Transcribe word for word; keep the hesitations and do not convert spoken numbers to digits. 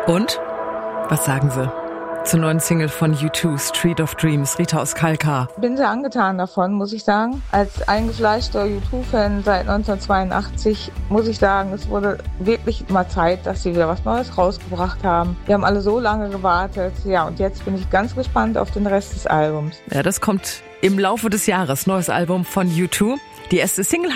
Und? Was sagen Sie zur neuen Single von U zwei, Street of Dreams, Rita aus Kalkar? Bin sehr angetan davon, muss ich sagen. Als eingefleischter U zwei Fan seit neunzehnhundertzweiundachtzig muss ich sagen, es wurde wirklich mal Zeit, dass sie wieder was Neues rausgebracht haben. Wir haben alle so lange gewartet. Ja, und jetzt bin ich ganz gespannt auf den Rest des Albums. Ja, das kommt im Laufe des Jahres. Neues Album von U zwei. Die erste Single